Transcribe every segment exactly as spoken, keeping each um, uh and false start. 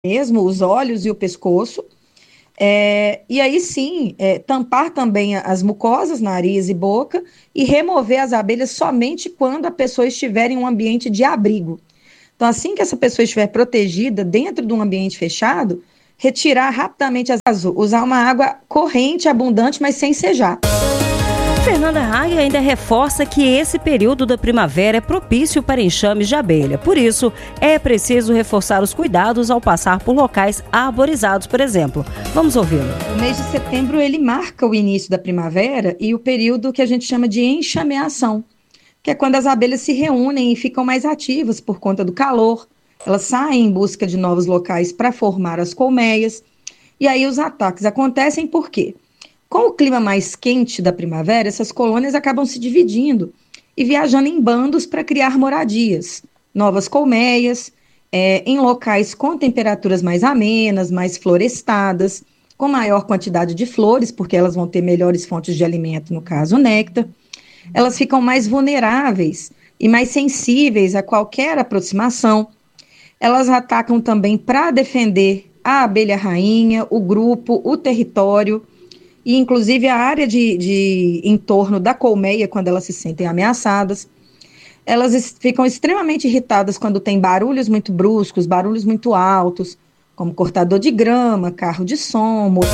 mesmo, os olhos e o pescoço. É, e aí sim, é, tampar também as mucosas, nariz e boca, e remover as abelhas somente quando a pessoa estiver em um ambiente de abrigo. Então, assim que essa pessoa estiver protegida dentro de um ambiente fechado, retirar rapidamente as azul, usar uma água corrente, abundante, mas sem sejar. Fernanda Hague ainda reforça que esse período da primavera é propício para enxames de abelha. Por isso, é preciso reforçar os cuidados ao passar por locais arborizados, por exemplo. Vamos ouvi-lo. O mês de setembro, ele marca o início da primavera e o período que a gente chama de enxameação, que é quando as abelhas se reúnem e ficam mais ativas por conta do calor. Elas saem em busca de novos locais para formar as colmeias. E aí os ataques acontecem por quê? Com o clima mais quente da primavera, essas colônias acabam se dividindo e viajando em bandos para criar moradias, novas colmeias, é, em locais com temperaturas mais amenas, mais florestadas, com maior quantidade de flores, porque elas vão ter melhores fontes de alimento, no caso o néctar. Elas ficam mais vulneráveis e mais sensíveis a qualquer aproximação. Elas atacam também para defender a abelha rainha, o grupo, o território, e inclusive a área de, de em torno da colmeia, quando elas se sentem ameaçadas. Elas es, ficam extremamente irritadas quando tem barulhos muito bruscos, barulhos muito altos, como cortador de grama, carro de som, motor.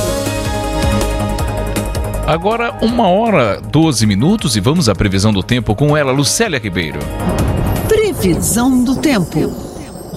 Agora, uma hora, doze minutos, e vamos à previsão do tempo com ela, Lucélia Ribeiro. Previsão do tempo.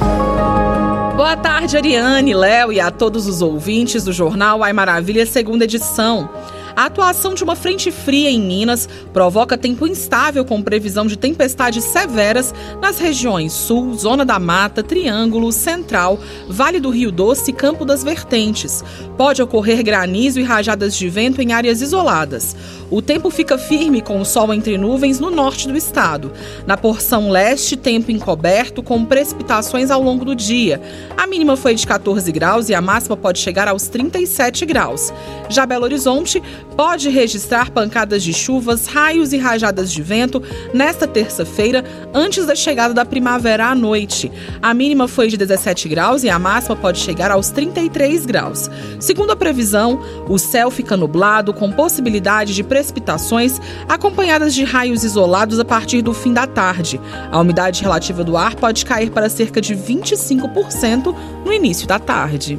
Boa tarde, Ariane, Léo e a todos os ouvintes do Jornal Ai Maravilha, segunda edição. A atuação de uma frente fria em Minas provoca tempo instável com previsão de tempestades severas nas regiões Sul, Zona da Mata, Triângulo, Central, Vale do Rio Doce e Campo das Vertentes. Pode ocorrer granizo e rajadas de vento em áreas isoladas. O tempo fica firme com o sol entre nuvens no norte do estado. Na porção leste, tempo encoberto com precipitações ao longo do dia. A mínima foi de quatorze graus e a máxima pode chegar aos trinta e sete graus. Já Belo Horizonte pode registrar pancadas de chuvas, raios e rajadas de vento nesta terça-feira, antes da chegada da primavera à noite. A mínima foi de dezessete graus e a máxima pode chegar aos trinta e três graus. Segundo a previsão, o céu fica nublado com possibilidade de precipitações acompanhadas de raios isolados a partir do fim da tarde. A umidade relativa do ar pode cair para cerca de vinte e cinco por cento no início da tarde.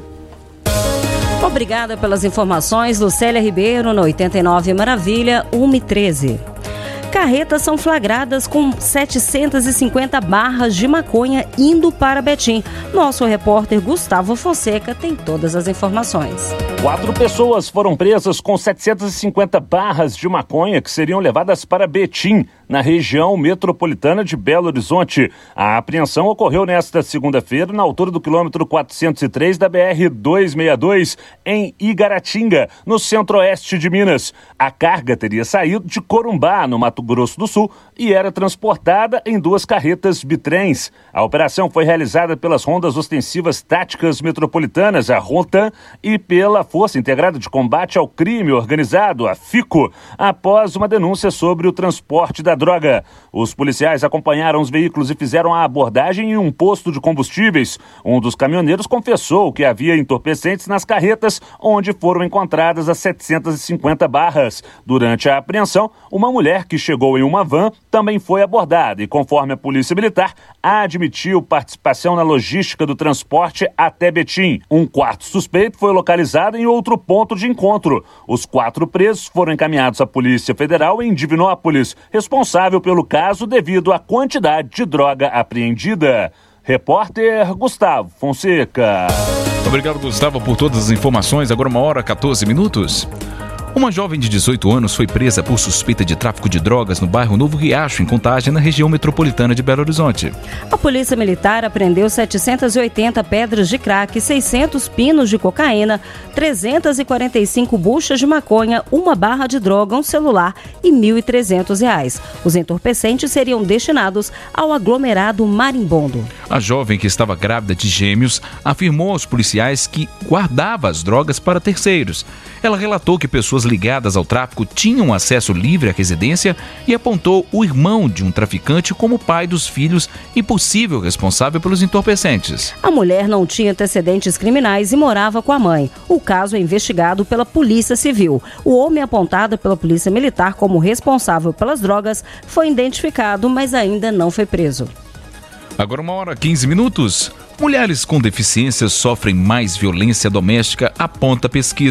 Obrigada pelas informações, Lucélia Ribeiro, na oitenta e nove Maravilha, uma e treze. Carretas são flagradas com setecentas e cinquenta barras de maconha indo para Betim. Nosso repórter Gustavo Fonseca tem todas as informações. Quatro pessoas foram presas com setecentas e cinquenta barras de maconha que seriam levadas para Betim, na região metropolitana de Belo Horizonte. A apreensão ocorreu nesta segunda-feira, na altura do quilômetro quatrocentos e três da B R duzentos e sessenta e dois, em Igaratinga, no centro-oeste de Minas. A carga teria saído de Corumbá, no Mato Grosso do Sul, e era transportada em duas carretas bitrens. A operação foi realizada pelas Rondas Ostensivas Táticas Metropolitanas, a RONTAN, e pela Força Integrada de Combate ao Crime Organizado, a FICO, após uma denúncia sobre o transporte da droga. Os policiais acompanharam os veículos e fizeram a abordagem em um posto de combustíveis. Um dos caminhoneiros confessou que havia entorpecentes nas carretas, onde foram encontradas as setecentas e cinquenta barras. Durante a apreensão, uma mulher que chegou em uma van também foi abordada e, conforme a Polícia Militar, admitiu participação na logística do transporte até Betim. Um quarto suspeito foi localizado em outro ponto de encontro. Os quatro presos foram encaminhados à Polícia Federal em Divinópolis, responsável pelo caso devido à quantidade de droga apreendida. Repórter Gustavo Fonseca. Obrigado, Gustavo, por todas as informações. Agora uma hora, quatorze minutos. Uma jovem de dezoito anos foi presa por suspeita de tráfico de drogas no bairro Novo Riacho, em Contagem, na região metropolitana de Belo Horizonte. A Polícia Militar apreendeu setecentas e oitenta pedras de crack, seiscentos pinos de cocaína, trezentas e quarenta e cinco buchas de maconha, uma barra de droga, um celular e mil e trezentos reais. Os entorpecentes seriam destinados ao aglomerado Marimbondo. A jovem, que estava grávida de gêmeos, afirmou aos policiais que guardava as drogas para terceiros. Ela relatou que pessoas pessoas ligadas ao tráfico tinham acesso livre à residência e apontou o irmão de um traficante como pai dos filhos e possível responsável pelos entorpecentes. A mulher não tinha antecedentes criminais e morava com a mãe. O caso é investigado pela Polícia Civil. O homem apontado pela Polícia Militar como responsável pelas drogas foi identificado, mas ainda não foi preso. Agora uma hora e quinze minutos. Mulheres com deficiências sofrem mais violência doméstica, aponta a pesquisa.